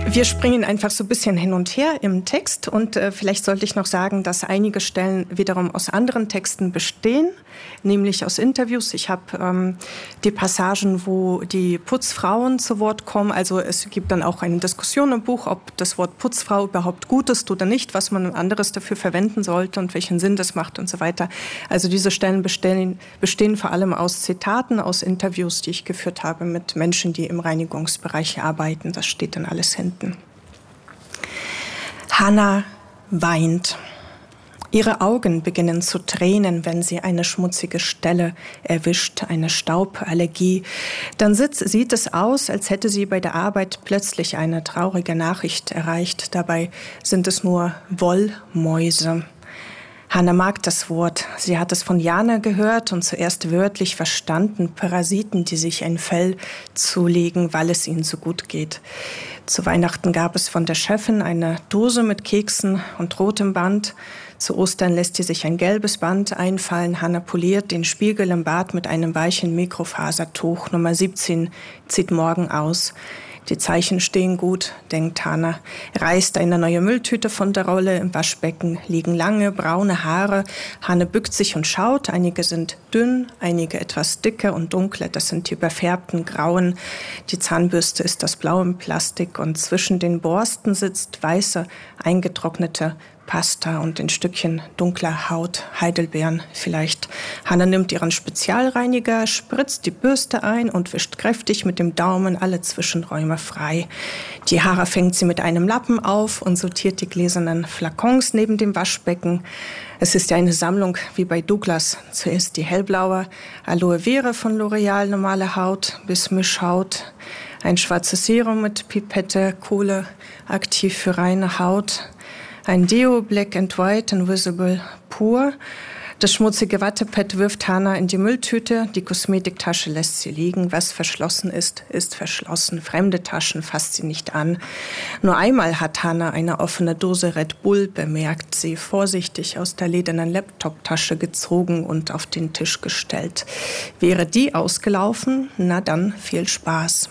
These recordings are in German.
Wir springen einfach so ein bisschen hin und her im Text und vielleicht sollte ich noch sagen, dass einige Stellen wiederum aus anderen Texten bestehen, nämlich aus Interviews. Ich habe die Passagen, wo die Putzfrauen zu Wort kommen. Also es gibt dann auch eine Diskussion im Buch, ob das Wort Putzfrau überhaupt gut ist oder nicht, was man anderes dafür verwenden sollte und welchen Sinn das macht und so weiter. Also diese Stellen bestehen vor allem aus Zitaten, aus Interviews, die ich geführt habe mit Menschen, die im Reinigungsbereich arbeiten. Das steht dann alles hinten. Hannah weint. Ihre Augen beginnen zu tränen, wenn sie eine schmutzige Stelle erwischt, eine Stauballergie. Dann sieht es aus, als hätte sie bei der Arbeit plötzlich eine traurige Nachricht erreicht. Dabei sind es nur Wollmäuse. Hannah mag das Wort. Sie hat es von Jana gehört und zuerst wörtlich verstanden. Parasiten, die sich ein Fell zulegen, weil es ihnen so gut geht. Zu Weihnachten gab es von der Chefin eine Dose mit Keksen und rotem Band. Zu Ostern lässt sie sich ein gelbes Band einfallen. Hannah poliert den Spiegel im Bad mit einem weichen Mikrofasertuch. Nummer 17 zieht morgen aus. Die Zeichen stehen gut, denkt Hannah. Reißt eine neue Mülltüte von der Rolle. Im Waschbecken liegen lange, braune Haare. Hannah bückt sich und schaut. Einige sind dünn, einige etwas dicker und dunkler. Das sind die überfärbten Grauen. Die Zahnbürste ist aus blauem Plastik und zwischen den Borsten sitzt weiße, eingetrocknete Pasta und ein Stückchen dunkler Haut, Heidelbeeren vielleicht. Hannah nimmt ihren Spezialreiniger, spritzt die Bürste ein und wischt kräftig mit dem Daumen alle Zwischenräume frei. Die Haare fängt sie mit einem Lappen auf und sortiert die gläsernen Flakons neben dem Waschbecken. Es ist ja eine Sammlung wie bei Douglas. Zuerst die hellblaue Aloe Vera von L'Oreal, normale Haut bis Mischhaut. Ein schwarzes Serum mit Pipette, Kohle, aktiv für reine Haut. Ein Deo Black and White Invisible pur. Das schmutzige Wattepad wirft Hannah in die Mülltüte. Die Kosmetiktasche lässt sie liegen. Was verschlossen ist, ist verschlossen. Fremde Taschen fasst sie nicht an. Nur einmal hat Hannah eine offene Dose Red Bull bemerkt, sie vorsichtig aus der ledernen Laptoptasche gezogen und auf den Tisch gestellt. Wäre die ausgelaufen, na dann viel Spaß.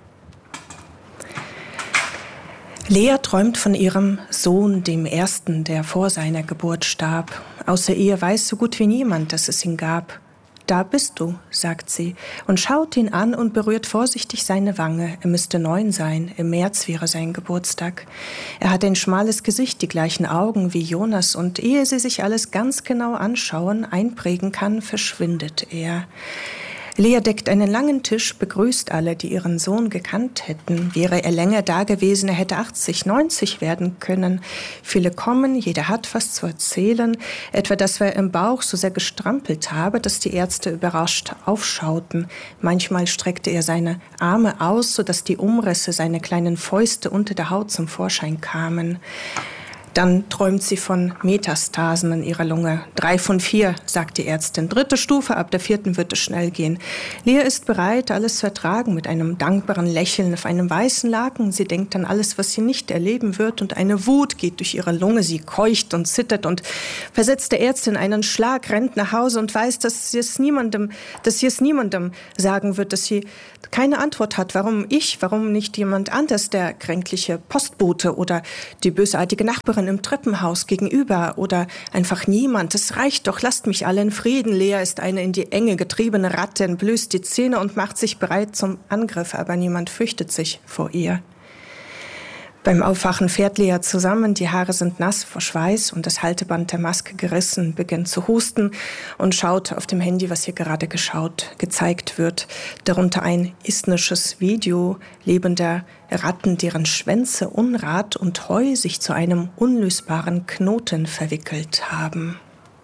Lea träumt von ihrem Sohn, dem ersten, der vor seiner Geburt starb. Außer ihr weiß so gut wie niemand, dass es ihn gab. »Da bist du«, sagt sie und schaut ihn an und berührt vorsichtig seine Wange. Er müsste 9 sein, im März wäre sein Geburtstag. Er hat ein schmales Gesicht, die gleichen Augen wie Jonas und ehe sie sich alles ganz genau anschauen, einprägen kann, verschwindet er. Lea deckt einen langen Tisch, begrüßt alle, die ihren Sohn gekannt hätten. Wäre er länger da gewesen, er hätte 80, 90 werden können. Viele kommen, jeder hat was zu erzählen. Etwa, dass er im Bauch so sehr gestrampelt habe, dass die Ärzte überrascht aufschauten. Manchmal streckte er seine Arme aus, sodass die Umrisse seiner kleinen Fäuste unter der Haut zum Vorschein kamen. Dann träumt sie von Metastasen in ihrer Lunge. 3 von 4, sagt die Ärztin. 3. Stufe, ab der 4. wird es schnell gehen. Lea ist bereit, alles zu ertragen, mit einem dankbaren Lächeln auf einem weißen Laken. Sie denkt an alles, was sie nicht erleben wird, und eine Wut geht durch ihre Lunge. Sie keucht und zittert und versetzt der Ärztin einen Schlag, rennt nach Hause und weiß, dass sie es niemandem sagen wird, dass sie keine Antwort hat. Warum nicht jemand anders, der kränkliche Postbote oder die bösartige Nachbarin im Treppenhaus gegenüber oder einfach niemand. Es reicht doch, lasst mich alle in Frieden. Lea ist eine in die Enge getriebene Ratte, entblößt die Zähne und macht sich bereit zum Angriff, aber niemand fürchtet sich vor ihr. Beim Aufwachen fährt Lea zusammen, die Haare sind nass vor Schweiß und das Halteband der Maske gerissen, beginnt zu husten und schaut auf dem Handy, was ihr gerade gezeigt wird. Darunter ein estnisches Video lebender Ratten, deren Schwänze Unrat und Heu sich zu einem unlösbaren Knoten verwickelt haben.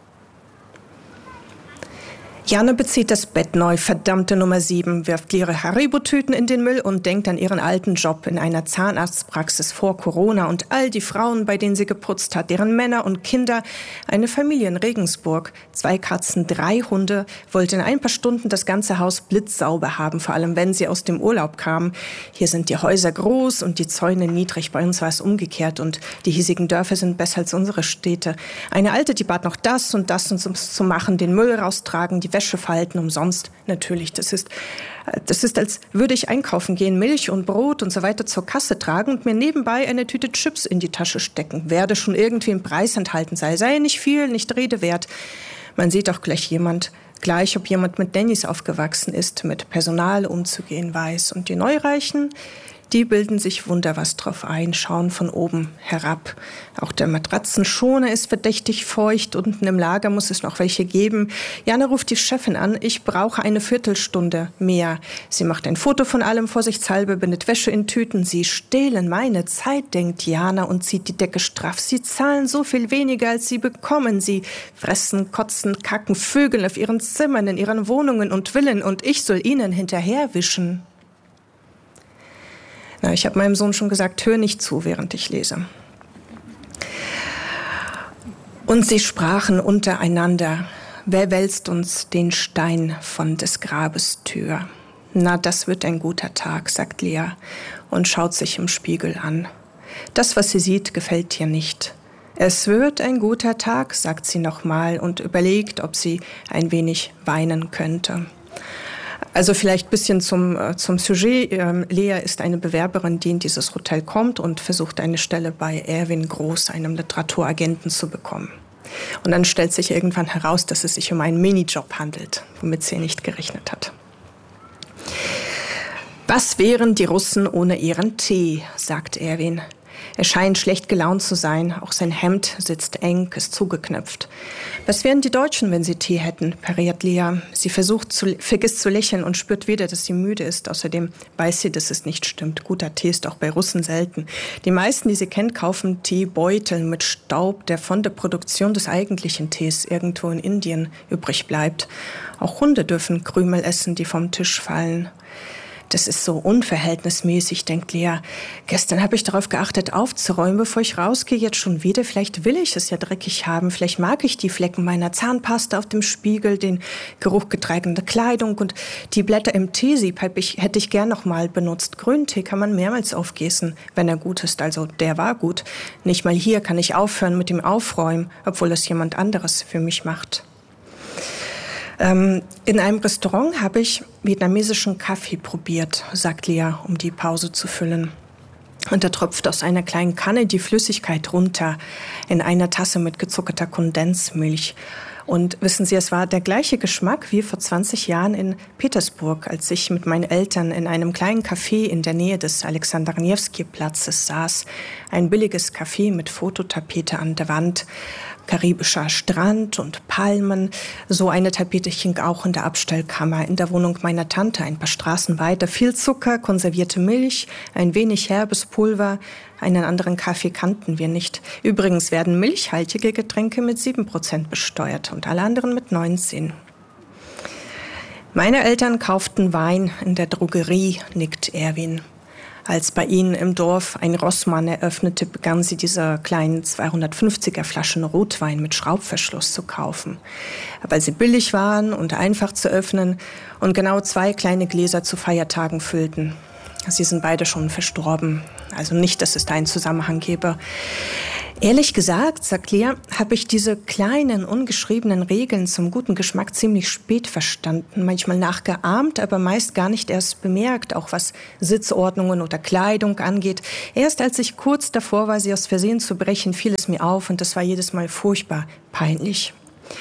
Jana bezieht das Bett neu, verdammte Nummer 7, wirft leere Haribo-Tüten in den Müll und denkt an ihren alten Job in einer Zahnarztpraxis vor Corona und all die Frauen, bei denen sie geputzt hat, deren Männer und Kinder. Eine Familie in Regensburg, 2 Katzen, 3 Hunde, wollte in ein paar Stunden das ganze Haus blitzsauber haben, vor allem wenn sie aus dem Urlaub kamen. Hier sind die Häuser groß und die Zäune niedrig, bei uns war es umgekehrt und die hiesigen Dörfer sind besser als unsere Städte. Eine Alte, die bat noch das und das zu machen, den Müll raustragen, die die Wäschefalten umsonst natürlich. Das ist, als würde ich einkaufen gehen, Milch und Brot und so weiter zur Kasse tragen und mir nebenbei eine Tüte Chips in die Tasche stecken. Werde schon irgendwie im Preis enthalten sei nicht viel, nicht Rede wert. Man sieht auch gleich, ob jemand mit Nannies aufgewachsen ist, mit Personal umzugehen weiß. Und die Neureichen, die bilden sich wunder was drauf ein, schauen von oben herab. Auch der Matratzenschoner ist verdächtig feucht. Unten im Lager muss es noch welche geben. Jana ruft die Chefin an, ich brauche eine Viertelstunde mehr. Sie macht ein Foto von allem vorsichtshalber, bindet Wäsche in Tüten. Sie stehlen meine Zeit, denkt Jana und zieht die Decke straff. Sie zahlen so viel weniger, als sie bekommen. Sie fressen, kotzen, kacken, vögeln auf ihren Zimmern, in ihren Wohnungen und Villen. Und ich soll ihnen hinterherwischen. Na, ich habe meinem Sohn schon gesagt, hör nicht zu, während ich lese. Und sie sprachen untereinander, wer wälzt uns den Stein von des Grabes Tür? Na, das wird ein guter Tag, sagt Lea und schaut sich im Spiegel an. Das, was sie sieht, gefällt ihr nicht. Es wird ein guter Tag, sagt sie nochmal und überlegt, ob sie ein wenig weinen könnte. Also vielleicht ein bisschen zum Sujet. Lea ist eine Bewerberin, die in dieses Hotel kommt und versucht, eine Stelle bei Erwin Groß, einem Literaturagenten, zu bekommen. Und dann stellt sich irgendwann heraus, dass es sich um einen Minijob handelt, womit sie nicht gerechnet hat. Was wären die Russen ohne ihren Tee, sagt Erwin. Er scheint schlecht gelaunt zu sein, auch sein Hemd sitzt eng, ist zugeknöpft. Was wären die Deutschen, wenn sie Tee hätten, pariert Lea. Sie vergisst zu lächeln und spürt wieder, dass sie müde ist. Außerdem weiß sie, dass es nicht stimmt. Guter Tee ist auch bei Russen selten. Die meisten, die sie kennt, kaufen Teebeutel mit Staub, der von der Produktion des eigentlichen Tees irgendwo in Indien übrig bleibt. Auch Hunde dürfen Krümel essen, die vom Tisch fallen. Das ist so unverhältnismäßig, denkt Lea. Gestern habe ich darauf geachtet, aufzuräumen, bevor ich rausgehe. Jetzt schon wieder. Vielleicht will ich es ja dreckig haben. Vielleicht mag ich die Flecken meiner Zahnpasta auf dem Spiegel, den Geruch getragender Kleidung und die Blätter im Teesieb hätte ich gern noch mal benutzt. Grüntee kann man mehrmals aufgießen, wenn er gut ist. Also der war gut. Nicht mal hier kann ich aufhören mit dem Aufräumen, obwohl es jemand anderes für mich macht. In einem Restaurant habe ich vietnamesischen Kaffee probiert, sagt Lea, um die Pause zu füllen. Und da tropft aus einer kleinen Kanne die Flüssigkeit runter in einer Tasse mit gezuckerter Kondensmilch. Und wissen Sie, es war der gleiche Geschmack wie vor 20 Jahren in Petersburg, als ich mit meinen Eltern in einem kleinen Café in der Nähe des Alexander-Newski-Platzes saß. Ein billiges Café mit Fototapete an der Wand, karibischer Strand und Palmen. So eine Tapete hing auch in der Abstellkammer in der Wohnung meiner Tante, ein paar Straßen weiter. Viel Zucker, konservierte Milch, ein wenig herbes Pulver. Einen anderen Kaffee kannten wir nicht. Übrigens werden milchhaltige Getränke mit 7% besteuert und alle anderen mit 19%. Meine Eltern kauften Wein in der Drogerie, nickt Erwin. Als bei ihnen im Dorf ein Rossmann eröffnete, begann sie diese kleinen 250er Flaschen Rotwein mit Schraubverschluss zu kaufen, weil sie billig waren und einfach zu öffnen und genau 2 kleine Gläser zu Feiertagen füllten. Sie sind beide schon verstorben, also nicht, dass es da einen Zusammenhang gäbe. Ehrlich gesagt, sagt Lea, habe ich diese kleinen, ungeschriebenen Regeln zum guten Geschmack ziemlich spät verstanden. Manchmal nachgeahmt, aber meist gar nicht erst bemerkt, auch was Sitzordnungen oder Kleidung angeht. Erst als ich kurz davor war, sie aus Versehen zu brechen, fiel es mir auf und das war jedes Mal furchtbar peinlich.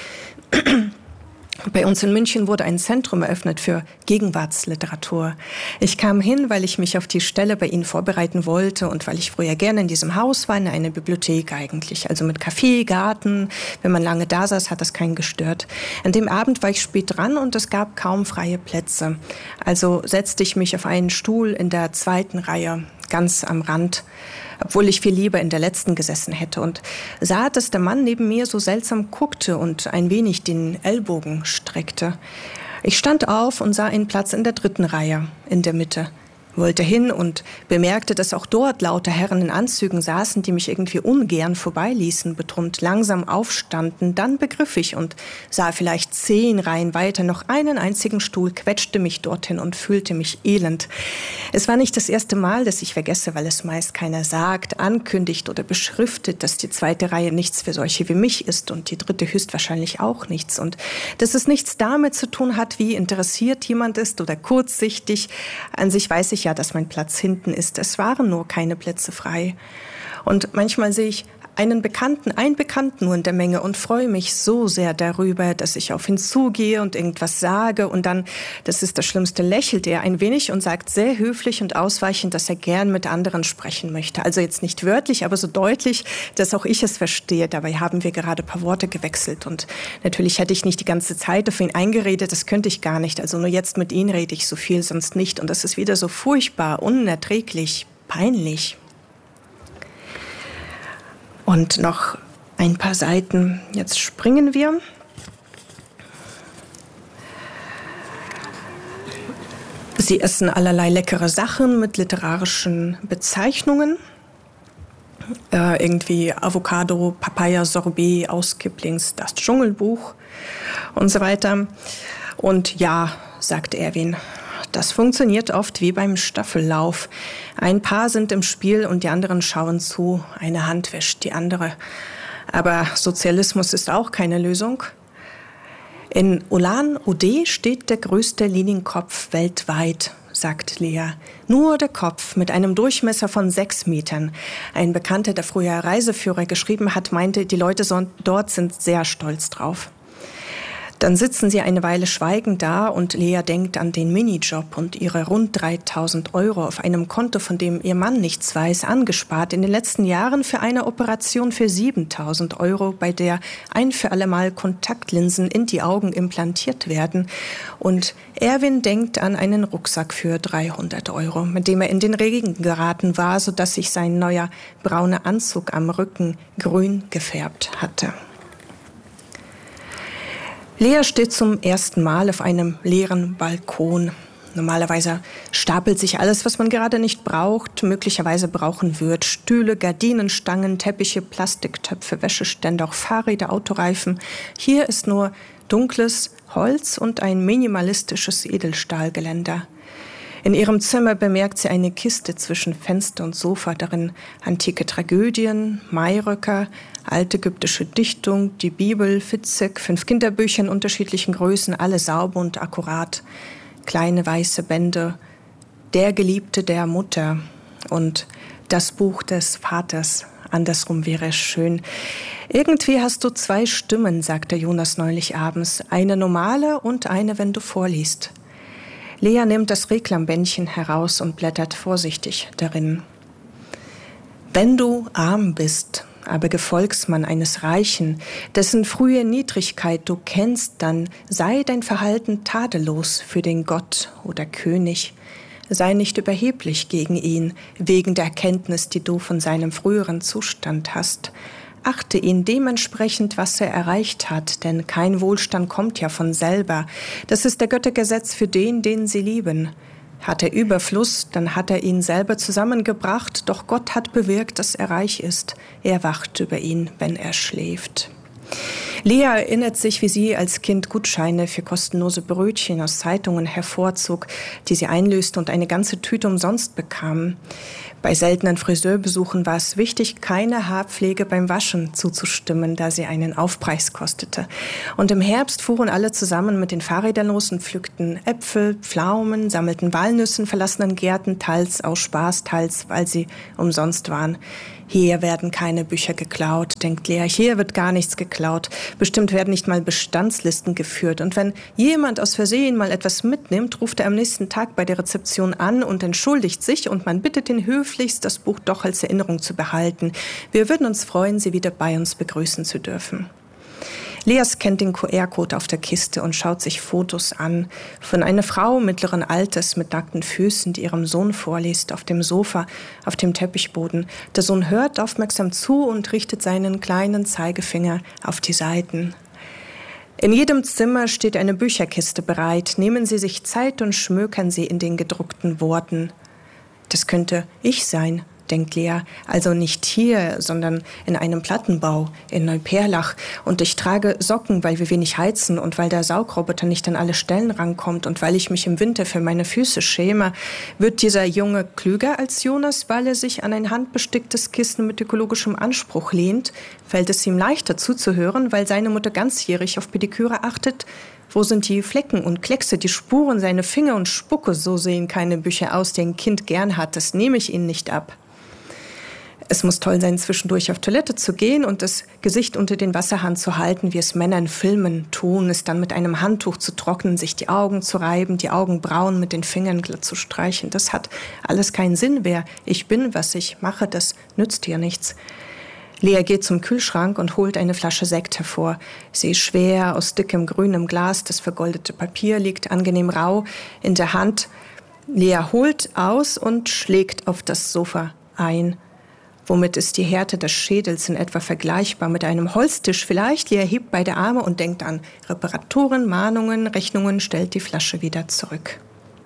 Bei uns in München wurde ein Zentrum eröffnet für Gegenwartsliteratur. Ich kam hin, weil ich mich auf die Stelle bei Ihnen vorbereiten wollte und weil ich früher gerne in diesem Haus war, in einer Bibliothek eigentlich. Also mit Café, Garten. Wenn man lange da saß, hat das keinen gestört. An dem Abend war ich spät dran und es gab kaum freie Plätze. Also setzte ich mich auf einen Stuhl in der 2. Reihe, ganz am Rand, obwohl ich viel lieber in der letzten gesessen hätte und sah, dass der Mann neben mir so seltsam guckte und ein wenig den Ellbogen streckte. Ich stand auf und sah einen Platz in der 3. Reihe, in der Mitte. wollte hin und bemerkte, dass auch dort lauter Herren in Anzügen saßen, die mich irgendwie ungern vorbeiließen, betont langsam aufstanden. Dann begriff ich und sah vielleicht 10 Reihen weiter noch einen einzigen Stuhl, quetschte mich dorthin und fühlte mich elend. Es war nicht das erste Mal, dass ich vergesse, weil es meist keiner sagt, ankündigt oder beschriftet, dass die 2. Reihe nichts für solche wie mich ist und die 3. höchstwahrscheinlich auch nichts. Und dass es nichts damit zu tun hat, wie interessiert jemand ist oder kurzsichtig. An sich weiß ich ja, dass mein Platz hinten ist. Es waren nur keine Plätze frei. Und manchmal sehe ich einen Bekannten nur in der Menge und freue mich so sehr darüber, dass ich auf ihn zugehe und irgendwas sage. Und dann, das ist das Schlimmste, lächelt er ein wenig und sagt sehr höflich und ausweichend, dass er gern mit anderen sprechen möchte. Also jetzt nicht wörtlich, aber so deutlich, dass auch ich es verstehe. Dabei haben wir gerade ein paar Worte gewechselt. Und natürlich hätte ich nicht die ganze Zeit auf ihn eingeredet, das könnte ich gar nicht. Also nur jetzt mit ihm rede ich so viel, sonst nicht. Und das ist wieder so furchtbar, unerträglich, peinlich. Und noch ein paar Seiten. Jetzt springen wir. Sie essen allerlei leckere Sachen mit literarischen Bezeichnungen. Irgendwie Avocado, Papaya, Sorbet aus Kiplings Das Dschungelbuch und so weiter. Und ja, sagt Erwin, das funktioniert oft wie beim Staffellauf. Ein paar sind im Spiel und die anderen schauen zu. Eine Hand wäscht die andere. Aber Sozialismus ist auch keine Lösung. In Ulan-Ude steht der größte Linienkopf weltweit, sagt Lea. Nur der Kopf mit einem Durchmesser von 6 Metern. Ein Bekannter, der früher Reiseführer geschrieben hat, meinte, die Leute dort sind sehr stolz drauf. Dann sitzen sie eine Weile schweigend da und Lea denkt an den Minijob und ihre rund 3.000 € auf einem Konto, von dem ihr Mann nichts weiß, angespart in den letzten Jahren für eine Operation für 7.000 €, bei der ein für allemal Kontaktlinsen in die Augen implantiert werden. Und Erwin denkt an einen Rucksack für 300 €, mit dem er in den Regen geraten war, sodass sich sein neuer brauner Anzug am Rücken grün gefärbt hatte. Lea steht zum ersten Mal auf einem leeren Balkon. Normalerweise stapelt sich alles, was man gerade nicht braucht, möglicherweise brauchen wird. Stühle, Gardinenstangen, Teppiche, Plastiktöpfe, Wäscheständer, auch Fahrräder, Autoreifen. Hier ist nur dunkles Holz und ein minimalistisches Edelstahlgeländer. In ihrem Zimmer bemerkt sie eine Kiste zwischen Fenster und Sofa, darin antike Tragödien, Mayröcker, altägyptische Dichtung, die Bibel, Fitzek, 5 Kinderbücher in unterschiedlichen Größen, alle sauber und akkurat. Kleine weiße Bände, Der Geliebte der Mutter und Das Buch des Vaters. Andersrum wäre es schön. Irgendwie hast du 2 Stimmen, sagte Jonas neulich abends. Eine normale und eine, wenn du vorliest. Lea nimmt das Reklambändchen heraus und blättert vorsichtig darin. Wenn du arm bist, aber Gefolgsmann eines Reichen, dessen frühe Niedrigkeit du kennst, dann sei dein Verhalten tadellos für den Gott oder König. Sei nicht überheblich gegen ihn, wegen der Erkenntnis, die du von seinem früheren Zustand hast. Achte ihn dementsprechend, was er erreicht hat, denn kein Wohlstand kommt ja von selber. Das ist der Göttergesetz für den, den sie lieben. Hat er Überfluss, dann hat er ihn selber zusammengebracht, doch Gott hat bewirkt, dass er reich ist. Er wacht über ihn, wenn er schläft. Lea erinnert sich, wie sie als Kind Gutscheine für kostenlose Brötchen aus Zeitungen hervorzog, die sie einlöste und eine ganze Tüte umsonst bekam. Bei seltenen Friseurbesuchen war es wichtig, keine Haarpflege beim Waschen zuzustimmen, da sie einen Aufpreis kostete. Und im Herbst fuhren alle zusammen mit den Fahrrädern los und pflückten Äpfel, Pflaumen, sammelten Walnüsse in verlassenen Gärten, teils aus Spaß, teils weil sie umsonst waren. Hier werden keine Bücher geklaut, denkt Lea, hier wird gar nichts geklaut. Bestimmt werden nicht mal Bestandslisten geführt. Und wenn jemand aus Versehen mal etwas mitnimmt, ruft er am nächsten Tag bei der Rezeption an und entschuldigt sich und man bittet ihn höflichst, das Buch doch als Erinnerung zu behalten. Wir würden uns freuen, Sie wieder bei uns begrüßen zu dürfen. Lea scannt den QR-Code auf der Kiste und schaut sich Fotos an von einer Frau mittleren Alters mit nackten Füßen, die ihrem Sohn vorliest, auf dem Sofa, auf dem Teppichboden. Der Sohn hört aufmerksam zu und richtet seinen kleinen Zeigefinger auf die Seiten. In jedem Zimmer steht eine Bücherkiste bereit. Nehmen Sie sich Zeit und schmökern Sie in den gedruckten Worten. Das könnte ich sein, denkt Lea. Also nicht hier, sondern in einem Plattenbau in Neuperlach. Und ich trage Socken, weil wir wenig heizen und weil der Saugroboter nicht an alle Stellen rankommt und weil ich mich im Winter für meine Füße schäme. Wird dieser Junge klüger als Jonas, weil er sich an ein handbesticktes Kissen mit ökologischem Anspruch lehnt? Fällt es ihm leichter zuzuhören, weil seine Mutter ganzjährig auf Pediküre achtet? Wo sind die Flecken und Kleckse, die Spuren, seine Finger und Spucke? So sehen keine Bücher aus, die ein Kind gern hat. Das nehme ich ihnen nicht ab. Es muss toll sein, zwischendurch auf Toilette zu gehen und das Gesicht unter den Wasserhahn zu halten, wie es Männer in Filmen tun, es dann mit einem Handtuch zu trocknen, sich die Augen zu reiben, die Augenbrauen mit den Fingern glatt zu streichen. Das hat alles keinen Sinn. Wer ich bin, was ich mache, das nützt hier nichts. Lea geht zum Kühlschrank und holt eine Flasche Sekt hervor. Sie ist schwer, aus dickem grünem Glas, das vergoldete Papier liegt angenehm rau in der Hand. Lea holt aus und schlägt auf das Sofa ein. Womit ist die Härte des Schädels in etwa vergleichbar mit einem Holztisch vielleicht? Lea hebt beide Arme und denkt an Reparaturen, Mahnungen, Rechnungen, stellt die Flasche wieder zurück.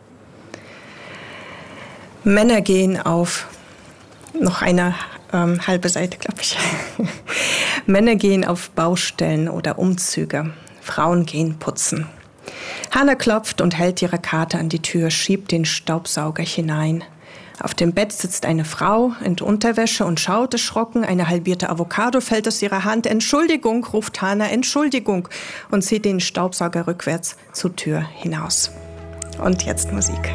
Männer gehen auf. Noch eine halbe Seite, glaube ich. Männer gehen auf Baustellen oder Umzüge. Frauen gehen putzen. Hanna klopft und hält ihre Karte an die Tür, schiebt den Staubsauger hinein. Auf dem Bett sitzt eine Frau in Unterwäsche und schaut erschrocken. Eine halbierte Avocado fällt aus ihrer Hand. Entschuldigung, ruft Hanna, Entschuldigung, und zieht den Staubsauger rückwärts zur Tür hinaus. Und jetzt Musik.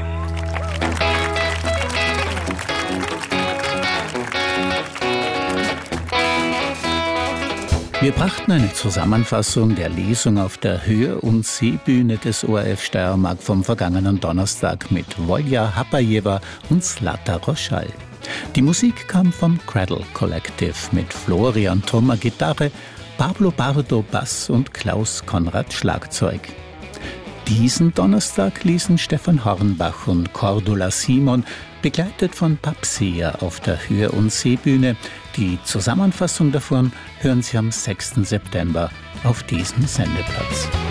Wir brachten eine Zusammenfassung der Lesung auf der Hör- und Seebühne des ORF Steiermark vom vergangenen Donnerstag mit Volja Hapajeva und Zlata Roschal. Die Musik kam vom Cradle Collective mit Florian Thoma Gitarre, Pablo Pardo Bass und Klaus Konrad Schlagzeug. Diesen Donnerstag ließen Stefan Hornbach und Cordula Simon, begleitet von Papsia, auf der Hör- und Seebühne. Die Zusammenfassung davon hören Sie am 6. September auf diesem Sendeplatz.